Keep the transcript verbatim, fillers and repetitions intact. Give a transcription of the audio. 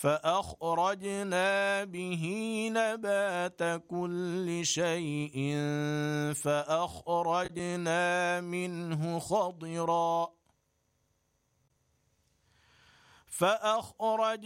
فأخرجنا به نبات كل شيء فأخرجنا منه خضرا فأخرج